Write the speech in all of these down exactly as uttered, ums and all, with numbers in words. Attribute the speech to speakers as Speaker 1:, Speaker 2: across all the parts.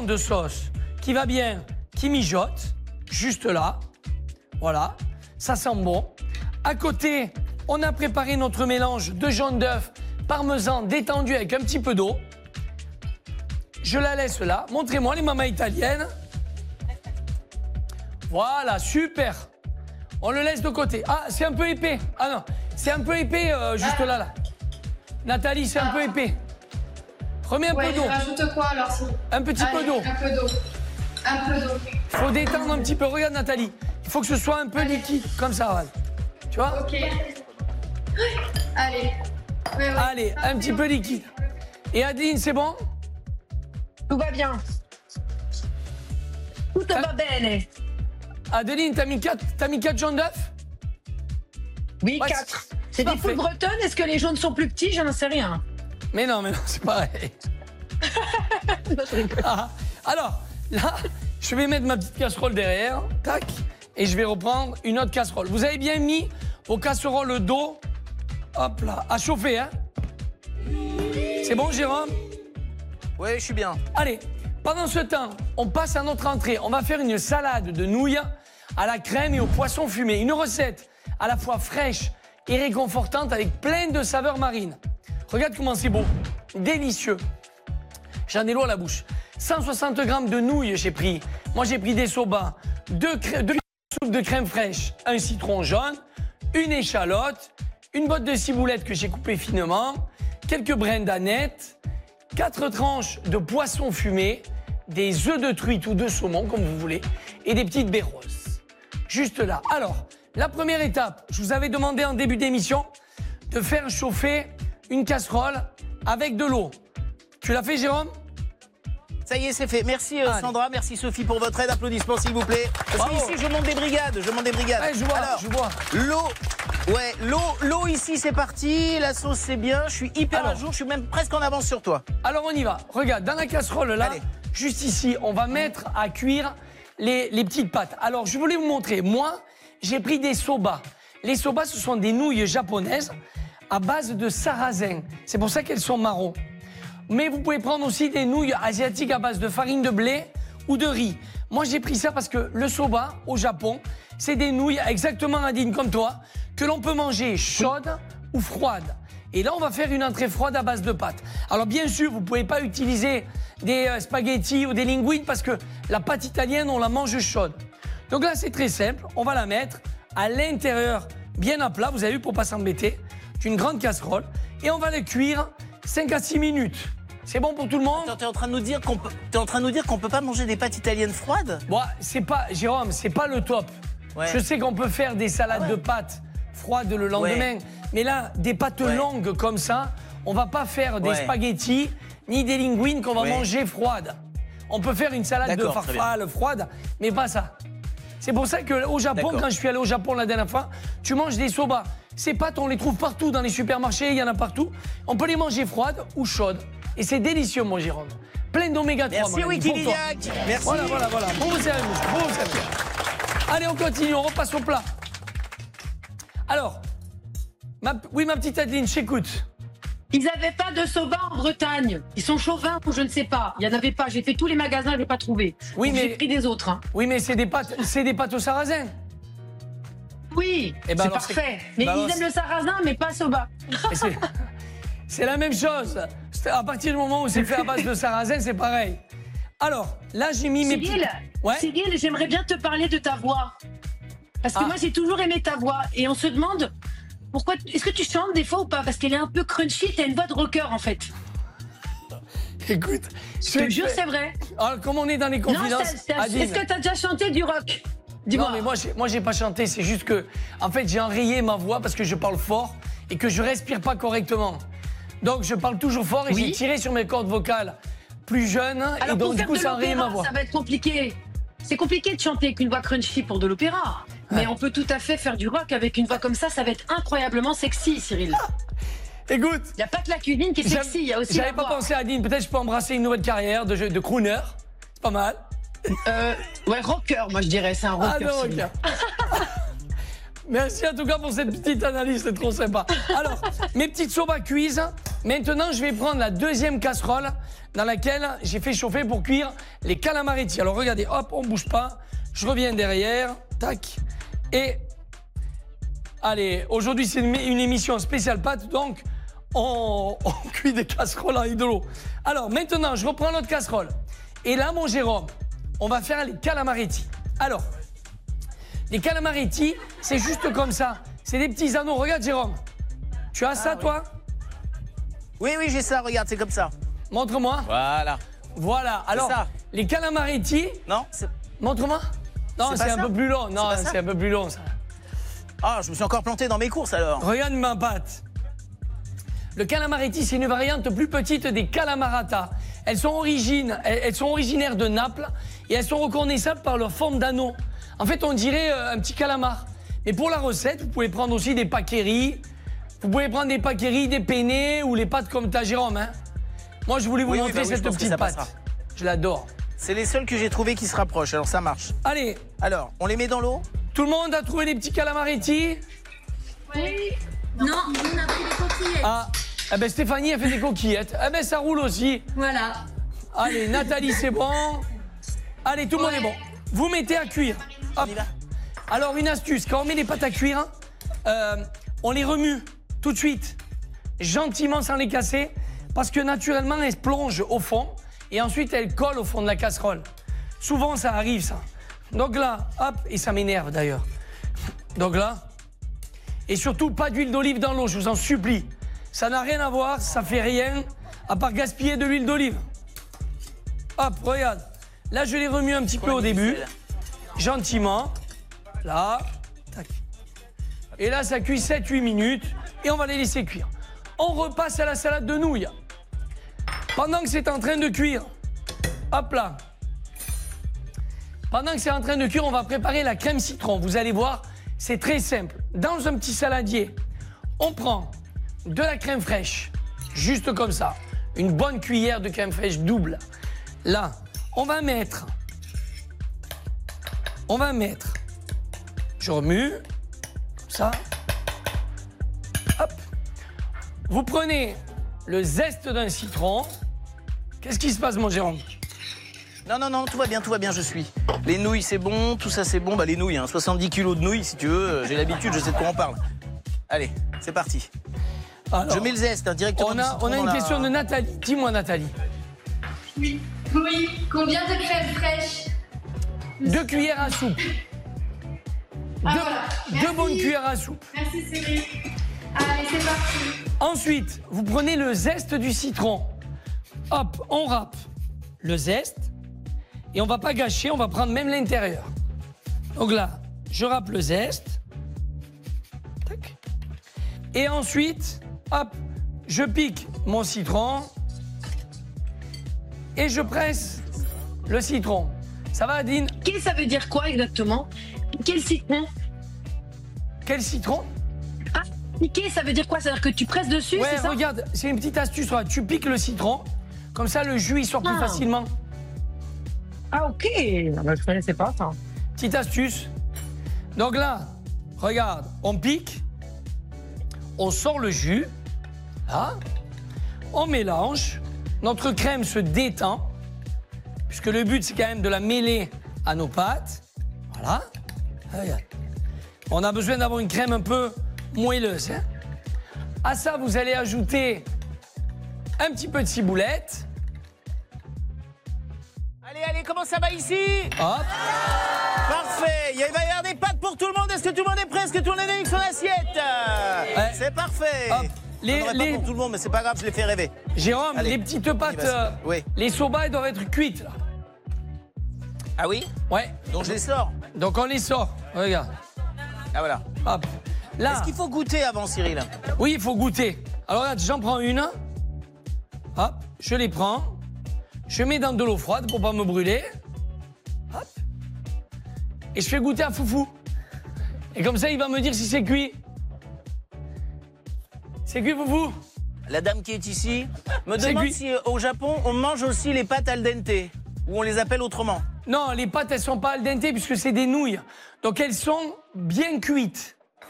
Speaker 1: de sauce qui va bien, qui mijote, juste là. Voilà, ça sent bon. À côté, on a préparé notre mélange de jaune d'œuf, parmesan détendu avec un petit peu d'eau. Je la laisse là. Montrez-moi les mamas italiennes. Voilà, super. On le laisse de côté. Ah, c'est un peu épais. Ah non, c'est un peu épais euh, juste là, là. Nathalie, c'est un peu épais. Remets un
Speaker 2: ouais,
Speaker 1: peu d'eau.
Speaker 2: Rajoute quoi alors si...
Speaker 1: Un petit
Speaker 2: Allez,
Speaker 1: peu d'eau.
Speaker 2: Un peu d'eau. Un peu d'eau.
Speaker 1: Il faut détendre un petit peu. Regarde Nathalie. Il faut que ce soit un peu
Speaker 2: Allez.
Speaker 1: liquide, comme ça. Voilà. Tu vois?
Speaker 2: Ok. Allez. Ouais, ouais.
Speaker 1: Allez, un petit peu liquide. Et Adeline, c'est bon?
Speaker 3: Tout va bien. Tout va bien.
Speaker 1: Adeline, t'as mis quatre, t'as mis quatre jaunes d'œufs?
Speaker 3: Oui,
Speaker 1: Ouais,
Speaker 3: quatre.
Speaker 1: c'est
Speaker 3: C'est des
Speaker 1: parfait.
Speaker 3: poules bretonnes. Est-ce que les jaunes sont plus petits? Je n'en sais rien.
Speaker 1: Mais non, mais non, c'est pareil. Ah, alors, là, je vais mettre ma petite casserole derrière. Tac. Et je vais reprendre une autre casserole. Vous avez bien mis vos casseroles d'eau, hop là, à chauffer, hein? C'est bon, Jérôme?
Speaker 4: Oui, je suis bien.
Speaker 1: Allez, pendant ce temps, on passe à notre entrée. On va faire une salade de nouilles à la crème et au poisson fumé. Une recette à la fois fraîche et réconfortante avec plein de saveurs marines. Regarde comment c'est beau, délicieux. J'en ai l'eau à la bouche. cent soixante grammes de nouilles, j'ai pris. Moi, j'ai pris des soba, deux, crè- deux soupes de crème fraîche, un citron jaune, une échalote, une botte de ciboulette que j'ai coupée finement, quelques brins d'aneth, quatre tranches de poisson fumé, des œufs de truite ou de saumon, comme vous voulez, et des petites baies roses. Juste là. Alors, la première étape, je vous avais demandé en début d'émission de faire chauffer une casserole avec de l'eau. Tu l'as fait, Jérôme?
Speaker 4: Ça y est, c'est fait. Merci euh,
Speaker 1: Allez.
Speaker 4: Sandra, merci Sophie pour votre aide. Applaudissements s'il vous plaît. Parce
Speaker 1: Bravo.
Speaker 4: qu'ici, je monte des brigades. Je monte des brigades.
Speaker 1: Ouais, je vois,
Speaker 4: Alors,
Speaker 1: je vois.
Speaker 4: l'eau, ouais, l'eau, l'eau ici, c'est parti. La sauce, c'est bien. Je suis hyper
Speaker 1: Alors.
Speaker 4: à jour. Je suis même presque en avance sur toi.
Speaker 1: Alors, on y va. Regarde, dans la casserole, là,
Speaker 4: Allez.
Speaker 1: juste ici, on va mettre à cuire les, les petites pâtes. Alors, je voulais vous montrer. Moi, j'ai pris des soba. Les soba, ce sont des nouilles japonaises à base de sarrasin. C'est pour ça qu'elles sont marron. Mais vous pouvez prendre aussi des nouilles asiatiques à base de farine de blé ou de riz. Moi, j'ai pris ça parce que le soba, au Japon, c'est des nouilles exactement, Nadine, comme toi, que l'on peut manger chaudes ou froides. Et là, on va faire une entrée froide à base de pâtes. Alors, bien sûr, vous ne pouvez pas utiliser des euh, spaghettis ou des linguines parce que la pâte italienne, on la mange chaude. Donc là, c'est très simple. On va la mettre à l'intérieur, bien à plat, vous avez vu, pour ne pas s'embêter, d'une grande casserole. Et on va la cuire cinq à six minutes. C'est bon pour tout le monde?
Speaker 4: Attends, t'es en train de nous dire qu'on peut, t'es en train de nous dire qu'on peut pas manger des pâtes italiennes froides?
Speaker 1: Bon, c'est pas, Jérôme, c'est pas le top.
Speaker 4: Ouais.
Speaker 1: Je sais qu'on peut faire des salades
Speaker 4: Ah ouais.
Speaker 1: de pâtes froides le lendemain,
Speaker 4: Ouais.
Speaker 1: mais là, des pâtes
Speaker 4: Ouais.
Speaker 1: longues comme ça, on va pas faire des
Speaker 4: Ouais.
Speaker 1: spaghettis ni des linguines qu'on va
Speaker 4: Ouais.
Speaker 1: manger froides. On peut faire une salade de
Speaker 4: D'accord, très
Speaker 1: farfalle froide, mais pas ça. C'est pour ça qu'au Japon,
Speaker 4: D'accord.
Speaker 1: quand je suis allé au Japon la dernière fois, tu manges des soba. Ces pâtes, on les trouve partout dans les supermarchés, il y en a partout. On peut les manger froides ou chaudes. Et c'est délicieux, mon Jérôme. Plein d'oméga trois.
Speaker 4: Merci
Speaker 1: mon ami, pour toi.
Speaker 4: Wikiliac. Merci.
Speaker 1: Voilà, voilà, voilà. Bon vous servir, bon vous servir. Allez, on continue, on repasse au plat. Alors, ma, oui, ma petite Adeline, j'écoute.
Speaker 3: Ils n'avaient pas de soba en Bretagne. Ils sont chauvins ou je ne sais pas. Il n'y en avait pas. J'ai fait tous les magasins, je n'ai pas trouvé.
Speaker 1: Oui,
Speaker 3: Donc,
Speaker 1: mais-
Speaker 3: j'ai pris des autres. hein.
Speaker 1: Oui, mais c'est des pâtes, c'est des pâtes au sarrasin.
Speaker 3: Oui,
Speaker 1: Eh ben
Speaker 3: c'est
Speaker 1: alors, c'est-
Speaker 3: parfait. Mais
Speaker 1: bah alors,
Speaker 3: ils aiment le sarrasin, mais pas soba.
Speaker 1: Et c'est- C'est la même chose. C'est- À partir du moment où c'est fait à base de sarrasin, c'est pareil. Alors, là, j'ai mis mes
Speaker 3: Cyril,
Speaker 1: petits... Ouais.
Speaker 3: Cyril, j'aimerais bien te parler de ta voix. Parce que
Speaker 1: Ah.
Speaker 3: moi, j'ai toujours aimé ta voix. Et on se demande, pourquoi, est-ce que tu chantes des fois ou pas? Parce qu'elle est un peu crunchy, t'as une voix de rocker en fait.
Speaker 1: Écoute,
Speaker 3: Je te jure, c'est vrai.
Speaker 1: Alors, comme on est dans les
Speaker 3: Non,
Speaker 1: confidences,
Speaker 3: t'as- t'as-
Speaker 1: Adeline-
Speaker 3: est-ce que t'as déjà chanté du rock? Dis-moi.
Speaker 1: Non, mais moi, j'ai, moi, j'ai pas chanté. C'est juste que, en fait, j'ai enrayé ma voix parce que je parle fort et que je respire pas correctement. Donc, je parle toujours fort et
Speaker 3: Oui.
Speaker 1: j'ai tiré sur mes cordes vocales plus jeunes.
Speaker 3: Alors
Speaker 1: et
Speaker 3: pour
Speaker 1: donc, du
Speaker 3: faire
Speaker 1: coup,
Speaker 3: de
Speaker 1: ça a enrayé ma
Speaker 3: l'opéra,
Speaker 1: voix.
Speaker 3: ça va être compliqué. C'est compliqué de chanter avec une voix crunchy pour de l'opéra. Mais
Speaker 1: Ouais.
Speaker 3: on peut tout à fait faire du rock avec une voix comme ça. Ça va être incroyablement sexy, Cyril.
Speaker 1: Écoute,
Speaker 3: Il n'y a pas que la cuisine qui est
Speaker 1: j'av-
Speaker 3: sexy, il y a aussi
Speaker 1: j'avais
Speaker 3: la
Speaker 1: pas
Speaker 3: voix.
Speaker 1: pensé à Adeline. Peut-être je peux embrasser une nouvelle carrière de, jeu- de crooner. C'est pas mal.
Speaker 3: Euh, ouais, rocker, moi je dirais. C'est un
Speaker 1: Ah
Speaker 3: rocker.
Speaker 1: non,
Speaker 3: Cyril.
Speaker 1: ok. Merci en tout cas pour cette petite analyse, c'est trop sympa. Alors, mes petites soba cuisent. Maintenant, je vais prendre la deuxième casserole dans laquelle j'ai fait chauffer pour cuire les calamaretti. Alors, regardez, hop, on bouge pas. Je reviens derrière, tac. Et, allez, aujourd'hui, c'est une, une émission spéciale pâtes, donc on, on cuit des casseroles avec de l'eau. Alors, maintenant, je reprends notre casserole. Et là, mon Jérôme, on va faire les calamaretti. Alors, les calamaretti, c'est juste comme ça. C'est des petits anneaux. Regarde, Jérôme. Tu as ah, ça, oui. toi?
Speaker 4: Oui, oui, j'ai ça. Regarde, c'est comme ça.
Speaker 1: Montre-moi.
Speaker 4: Voilà.
Speaker 1: Voilà. Alors,
Speaker 4: ça.
Speaker 1: les calamaretti...
Speaker 4: Non,
Speaker 1: montre-moi. Non, c'est un peu plus long. Non, c'est un peu plus long, ça.
Speaker 4: Ah, je me suis encore planté dans mes courses, alors.
Speaker 1: Regarde ma pâte. Le calamaretti, c'est une variante plus petite des calamarata. Elles sont, origine, elles sont originaires de Naples et elles sont reconnaissables par leur forme d'anneau. En fait, on dirait un petit calamar. Mais pour la recette, vous pouvez prendre aussi des paqueries. Vous pouvez prendre des paqueries, des penne ou les pâtes comme ta Jérôme. Hein. Moi, je voulais vous
Speaker 4: oui,
Speaker 1: montrer
Speaker 4: oui, bah oui,
Speaker 1: cette petite pâte. Passera. Je l'adore.
Speaker 4: C'est les seuls que j'ai trouvés qui se rapprochent, alors ça marche.
Speaker 1: Allez.
Speaker 4: Alors, on les met dans l'eau?
Speaker 1: Tout le monde a trouvé les petits calamaretti?
Speaker 3: Oui. Non, on a pris les coquillettes.
Speaker 1: Ah, eh ben Stéphanie a fait des coquillettes. Eh ben ça roule aussi.
Speaker 3: Voilà.
Speaker 1: Allez, Nathalie, c'est bon. Allez, tout le ouais. monde est bon. Vous mettez à cuire. Hop. Alors, une astuce, quand on met les pâtes à cuire, euh, on les remue tout de suite, gentiment sans les casser, parce que naturellement, elles plongent au fond et ensuite elles collent au fond de la casserole. Souvent, ça arrive, ça. Donc là, hop, et ça m'énerve d'ailleurs. Donc là, et surtout, pas d'huile d'olive dans l'eau, je vous en supplie. Ça n'a rien à voir, ça fait rien, à part gaspiller de l'huile d'olive. Hop, regarde. Là, je les remue un petit peu au début, gentiment. Là, tac. Et là, ça cuit sept huit minutes et on va les laisser cuire. On repasse à la salade de nouilles. Pendant que c'est en train de cuire, hop là. Pendant que c'est en train de cuire, on va préparer la crème citron. Vous allez voir, c'est très simple. Dans un petit saladier, on prend de la crème fraîche, juste comme ça. Une bonne cuillère de crème fraîche double. Là, on va mettre, on va mettre, je remue, comme ça. Hop. Vous prenez le zeste d'un citron. Qu'est-ce qui se passe, mon Jérôme?
Speaker 4: Non, non, non, tout va bien, tout va bien, je suis. Les nouilles, c'est bon, tout ça, c'est bon. Bah, les nouilles, hein, soixante-dix kilos de nouilles, si tu veux. J'ai l'habitude, je sais de quoi on parle. Allez, c'est parti. Alors, je mets le zeste hein, directement.
Speaker 1: On a, on a une
Speaker 4: la...
Speaker 1: question de Nathalie. Dis-moi, Nathalie.
Speaker 2: Oui. Oui. Combien de crème fraîche?
Speaker 1: Deux cuillères à soupe.
Speaker 2: Ah,
Speaker 1: deux,
Speaker 2: voilà.
Speaker 1: deux bonnes cuillères à soupe.
Speaker 2: Merci, Céline. Allez, c'est parti.
Speaker 1: Ensuite, vous prenez le zeste du citron. Hop, on râpe le zeste. Et on va pas gâcher, on va prendre même l'intérieur. Donc là, je râpe le zeste. Tac. Et ensuite, hop, je pique mon citron. Et je presse le citron. Ça va, Adine?
Speaker 3: Quel ça veut dire quoi exactement? Quel citron?
Speaker 1: Quel citron?
Speaker 3: Ah, piquer, ça veut dire quoi? Ça veut dire que tu presses dessus,
Speaker 1: ouais,
Speaker 3: c'est ça?
Speaker 1: Regarde, c'est une petite astuce. Regarde, tu piques le citron, comme ça le jus il sort plus
Speaker 3: ah.
Speaker 1: facilement.
Speaker 3: Ah, ok. Bah, je connaissais pas ça.
Speaker 1: Petite astuce. Donc là, regarde, on pique, on sort le jus, là, on mélange, notre crème se détend, puisque le but c'est quand même de la mêler à nos pâtes. Voilà. Regarde. On a besoin d'avoir une crème un peu moelleuse. Hein. À ça, vous allez ajouter un petit peu de ciboulette.
Speaker 4: Allez, allez, comment ça va ici?
Speaker 1: Hop.
Speaker 4: Parfait. Il va y avoir des pâtes pour tout le monde. Est-ce que tout le monde est prêt? Est-ce que tout le monde est avec son assiette?
Speaker 1: Ouais.
Speaker 4: C'est parfait.
Speaker 1: Hop.
Speaker 4: Les,
Speaker 1: les...
Speaker 4: pas pour tout le monde, mais c'est pas grave, je les fais rêver.
Speaker 1: Jérôme,
Speaker 4: allez.
Speaker 1: les petites pâtes, euh,
Speaker 4: oui.
Speaker 1: les soba, elles doivent être cuites, là.
Speaker 4: Ah oui?
Speaker 1: Ouais.
Speaker 4: Donc je les sors.
Speaker 1: Donc on les sort. Regarde.
Speaker 4: Ah voilà.
Speaker 1: Hop. Là.
Speaker 4: Est-ce qu'il faut goûter avant, Cyril?
Speaker 1: Oui, il faut goûter. Alors regarde, j'en prends une. Hop, je les prends. Je mets dans de l'eau froide pour pas me brûler. Hop. Et je fais goûter à Foufou. Et comme ça, il va me dire si c'est cuit. C'est cuit, Foufou?
Speaker 4: La dame qui est ici me
Speaker 1: C'est
Speaker 4: demande
Speaker 1: cuit.
Speaker 4: si euh, au Japon, on mange aussi les pâtes al dente, ou on les appelle autrement.
Speaker 1: Non, les pâtes, elles sont pas al dente puisque c'est des nouilles. Donc elles sont bien cuites.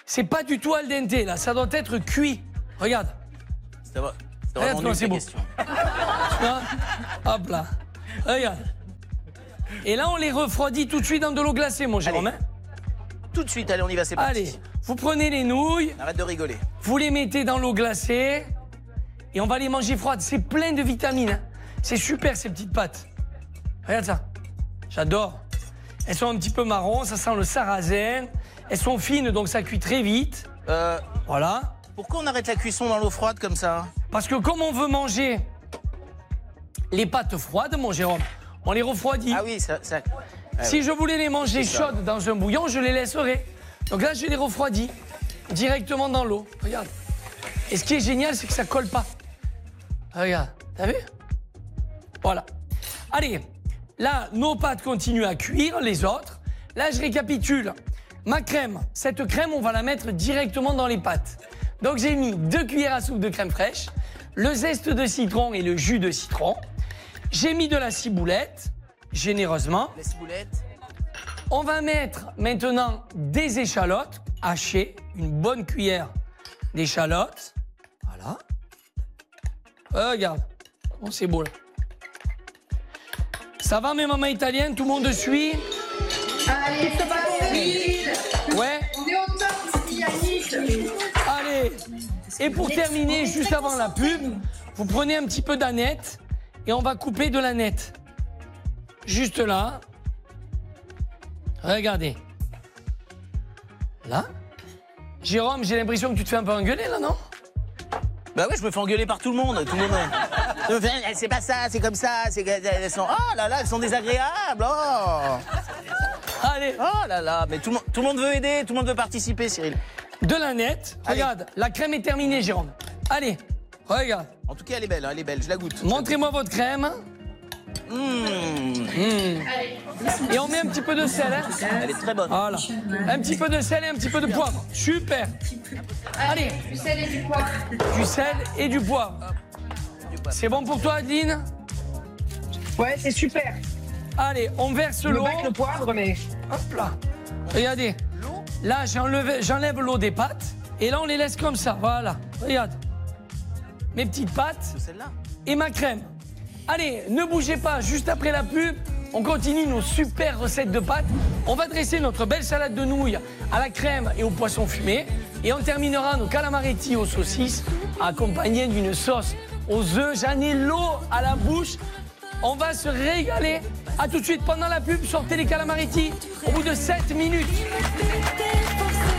Speaker 1: C'est pas du tout al dente, là. Ça doit être cuit. Regarde.
Speaker 4: C'est vrai- c'est vraiment nul,
Speaker 1: c'est
Speaker 4: ta
Speaker 1: beau.
Speaker 4: question.
Speaker 1: Hein. Hop là. Regarde. Et là, on les refroidit tout de suite dans de l'eau glacée, mon Jérôme.
Speaker 4: Allez.
Speaker 1: Hein.
Speaker 4: Tout de suite, allez, on y va, c'est parti.
Speaker 1: Allez, vous prenez les nouilles,
Speaker 4: Arrête de rigoler.
Speaker 1: vous les mettez dans l'eau glacée et on va les manger froides. C'est plein de vitamines. Hein. C'est super, ces petites pâtes. Regarde ça. J'adore. Elles sont un petit peu marron, ça sent le sarrasin. Elles sont fines, donc ça cuit très vite.
Speaker 4: Euh,
Speaker 1: Voilà.
Speaker 4: pourquoi on arrête la cuisson dans l'eau froide comme ça?
Speaker 1: Parce que comme on veut manger les pâtes froides, mon Jérôme, on les refroidit.
Speaker 4: Ah oui, ça... ça... Ah
Speaker 1: Si
Speaker 4: oui.
Speaker 1: je voulais les manger
Speaker 4: C'est ça.
Speaker 1: chaudes dans un bouillon, je les laisserais. Donc là, je les refroidis directement dans l'eau. Regarde. Et ce qui est génial, c'est que ça colle pas. Regarde. T'as vu? Voilà. Allez. Là, nos pâtes continuent à cuire, les autres. Là, je récapitule. Ma crème, cette crème, on va la mettre directement dans les pâtes. Donc, j'ai mis deux cuillères à soupe de crème fraîche, le zeste de citron et le jus de citron. J'ai mis de la ciboulette, généreusement.
Speaker 4: La ciboulette.
Speaker 1: On va mettre maintenant des échalotes hachées, une bonne cuillère d'échalotes. Voilà. Euh, regarde, comment c'est beau là. Ça va mes mamans italiennes, tout le monde suit?
Speaker 2: Allez, c'est parti.
Speaker 1: Ouais.
Speaker 2: On est au top, c'est Yannick.
Speaker 1: Allez. Et pour terminer, juste avant la pub, vous prenez un petit peu d'aneth et on va couper de l'aneth. Juste là. Regardez. Là. Jérôme, j'ai l'impression que tu te fais un peu engueuler là, non?
Speaker 4: Bah ouais, je me fais engueuler par tout le monde. Tout le monde. me fait, c'est pas ça, c'est comme ça. C'est elles sont. Oh là là, elles sont désagréables. Oh.
Speaker 1: Allez.
Speaker 4: Oh là là, mais tout le monde, tout le monde veut aider, tout le monde veut participer, Cyril.
Speaker 1: De l'aneth. Regarde, la crème est terminée, Jérôme. Allez, regarde.
Speaker 4: En tout cas, elle est belle, hein, elle est belle. Je la goûte.
Speaker 1: Montrez-moi votre crème.
Speaker 4: Mmh.
Speaker 1: Mmh. Et on met un petit peu de sel, hein.
Speaker 4: Elle est très bonne.
Speaker 1: Voilà. Un petit peu de sel et un petit peu de poivre. Super. Allez.
Speaker 2: Du sel et du poivre.
Speaker 1: Du sel et du poivre. C'est bon pour toi, Adeline?
Speaker 3: Ouais, c'est super.
Speaker 1: Allez, on verse
Speaker 3: Le
Speaker 1: l'eau.
Speaker 3: bac, le poivre, mais...
Speaker 1: Hop là. Regardez. Là, j'enlève, j'enlève l'eau des pâtes. Et là, on les laisse comme ça. Voilà. Regarde. Mes petites pâtes
Speaker 4: Celle-là.
Speaker 1: et ma crème. Allez, ne bougez pas. Juste après la pub, on continue nos super recettes de pâtes. On va dresser notre belle salade de nouilles à la crème et au poisson fumé. Et on terminera nos calamaretti aux saucisses accompagnés d'une sauce aux œufs. J'en ai l'eau à la bouche. On va se régaler. A tout de suite pendant la pub. Sortez les calamaretti au bout de sept minutes.